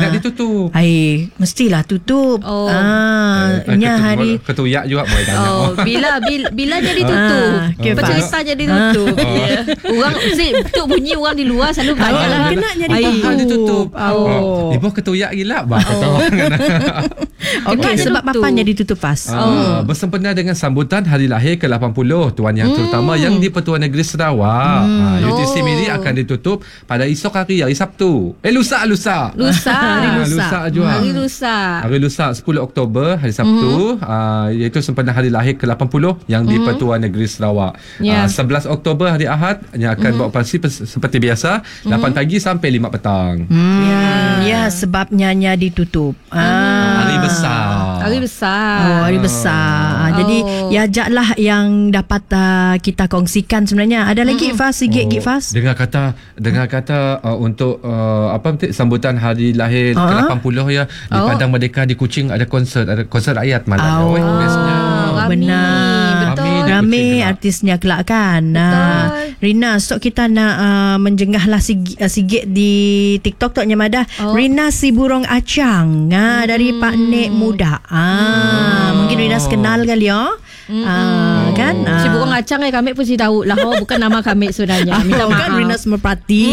Nak ditutup. Mestilah tutup. Hari ketuyak juga boleh tanya. Bila jadi tutup. Bercerita jadi tutup. Orang tu bunyi orang di luar selalu tanya kena jadi ditutup. Ibu ketuyak gila bah. Okey, sebab apa jadi tutup pas? Bersempena dengan sambutan hari lahir ke-80 Tuan Yang Terutama yang di Pertuan Negeri Sarawak. UTC Miri akan ditutup pada esok hari Sabtu. Lusa juga. Hari lusa 10 Oktober hari Sabtu, iaitu sempena hari lahir ke-80 yang di Pertuan Negeri Sarawak. 11 Oktober hari Ahad yang akan beroperasi seperti biasa 8 pagi sampai 5 petang. Sebabnya ditutup. Hari besar. Hari besar. Jadi ajaklah yang dapat kita kongsikan sebenarnya. Ada lagi Fas, sikit Fas. Dengar kata untuk sambutan hari lahir ke-80 ya di Padang Merdeka di Kuching ada konser rakyat malam. Biasanya benar. Ramai artisnya kelak kan. Rina, stok kita nak menjengahlah sikit di TikTok Tok Nyamadah. Rina si burung acang dari Pak Nek Muda. Mungkin Rina kenal kali kan? Si burung acang kami pun si tahu lah. Bukan nama kami sebenarnya. Minta maaf. Kan Rina Merpati.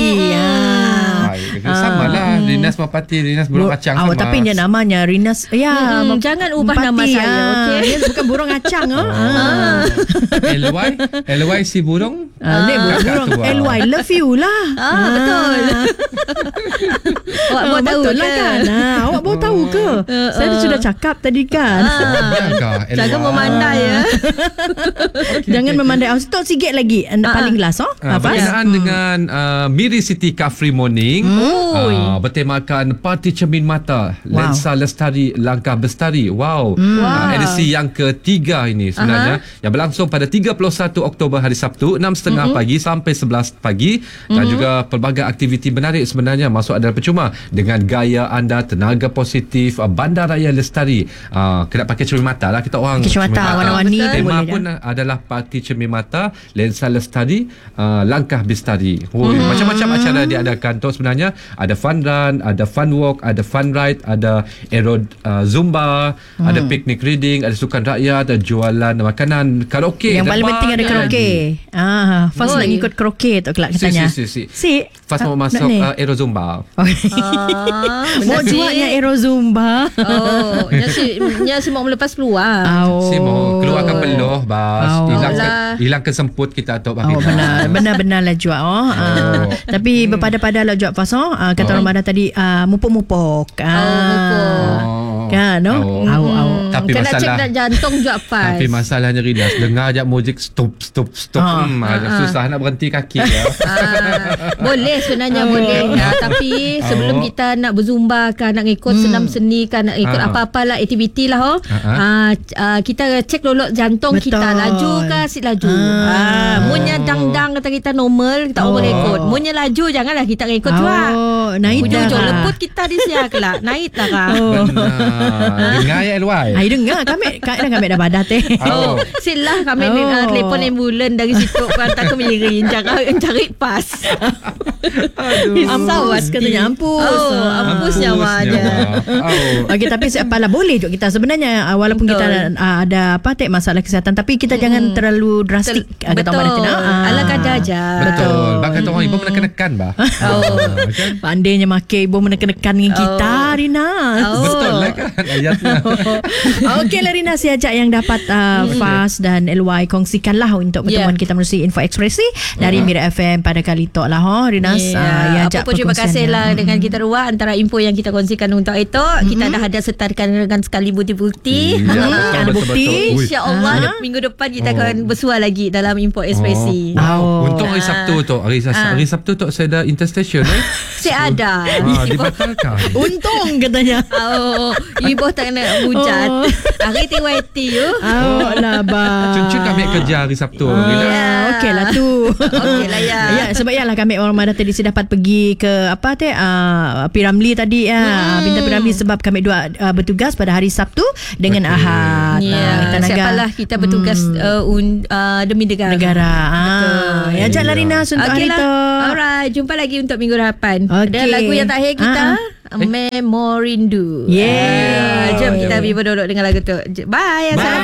Sama lah Rinas Merpati, Rinas burung acang sama. Tapi dia namanya Rinas. Jangan ubah nama saya. Dia bukan burung acang. LY si burung. Burung LY love you lah. Betul. Awak baru tahu lah kan? Awak baru tahu ke? Saya sudah cakap tadi kan. Jangan memandai ya. Jangan memandai. Stop sikit lagi. Paling last berkenaan dengan Miri City Car Free Morning, bertemakan Parti Cermin Mata, Lensa Lestari, Langkah Bestari. Edisi yang ketiga ini sebenarnya yang berlangsung pada 31 Oktober hari Sabtu 6.30 pagi sampai 11 pagi dan juga pelbagai aktiviti menarik sebenarnya masuk adalah percuma dengan gaya anda, tenaga positif, Bandaraya Lestari. Kena pakai cermin mata lah kita orang. Cermin mata warna-warni. Tema pun adalah Parti Cermin Mata, Lensa Lestari, Langkah Bestari. Macam-macam acara diadakan tu sebenarnya. Ada fun run, ada fun walk, ada fun ride, ada aero zumba, ada picnic reading, ada sukan rakyat, ada jualan makanan, karaoke. Yang paling penting ada karaoke. Fas nak ikut karaoke tu kelak katanya. Fas mau masuk aero zumba. Mau jualnya aero zumba. Nya si mau melepas peluang. Si mau keluarkan peluh bas. Hilangkan semput kita tu. Benar lah jual. Tapi berpada-pada lah jual Fas. Kata orang Badah tadi mupuk-mupuk. Kan tapi kena masalah cek jantung juga pas. Tapi masalahnya Rinas, dengar ajak muzik stop. Susah nak berhenti kaki ya. Boleh sebenarnya boleh. Tapi sebelum kita nak berzumba kan, nak ikut senam seni kan, nak ikut apa-apalah aktiviti lah kita cek dulu jantung kita laju ke si laju. Munnya dang-dang kata kita normal, kita boleh ikut. Munnya laju janganlah kita ikut juga. Naik ujung lembut kita di siak lah. Naik lah kan. Dengar ya LY. Dengar kami dah badat silah kami telefon ambulan dari situ kan tak kemirin cari pas. Ampus katanya ampus nyawanya. Okey, tapi apalah boleh juga kita sebenarnya walaupun kita ada masalah kesihatan tapi kita jangan terlalu drastik kata orang kena ala kadar aja. Betul. Bahkan orang ibu menekan bah. Pandainya makai ibu menekan dengan kita Rina. Betul lah kan ayatnya. Okey lah Rina, si ajak yang dapat Fas dan LY kongsikanlah untuk pertemuan kita melalui info ekspresi dari Mira FM pada kali tok lah Rina. Apa pun terima kasih lah dengan kita dua. Antara info yang kita kongsikan untuk itu kita dah ada sertakan dengan sekali bukti-bukti. Ada bukti. InsyaAllah minggu depan kita akan bersua lagi dalam info ekspresi. Untuk hari Sabtu tu, hari Sabtu tu saya ada interstation saya ada. Dibatalkan. Untung katanya. Ibu tak kena hujat. Hari TYT lah ba. Cun kami kerja hari Sabtu. Okey lah tu. Okey lah ya. Sebab yalah kami orang Madah tadi dapat pergi ke Piramli tadi Bintang Piramli sebab kami dua bertugas pada hari Sabtu dengan Ahad. Siapalah kita bertugas demi negara. Ajaklah Rina untuk hari lah. tu. Alright, jumpa lagi untuk minggu depan. Okey. Dan lagu yang terakhir kita Memorindu. Yeah. Jom kita pergi berduduk dengan lagu tu. Bye. Assalamualaikum.